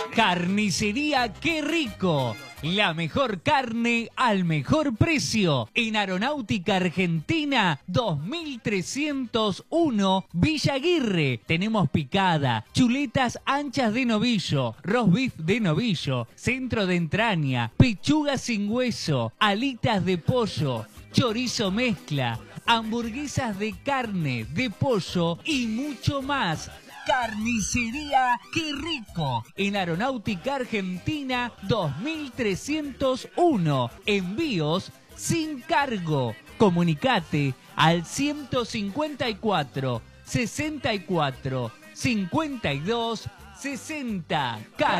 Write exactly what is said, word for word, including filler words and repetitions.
Carnicería Qué Rico. La mejor carne al mejor precio. En Aeronáutica Argentina dos mil trescientos uno, Villa Aguirre. Tenemos picada, chuletas anchas de novillo, roast beef de novillo, centro de entraña, pechuga sin hueso, alitas de pollo, chorizo mezcla, hamburguesas de carne, de pollo y mucho más. Carnicería Qué Rico. En Aeronáutica Argentina dos mil trescientos uno. Envíos sin cargo. Comunicate al ciento cincuenta y cuatro, sesenta y cuatro, cincuenta y dos, sesenta.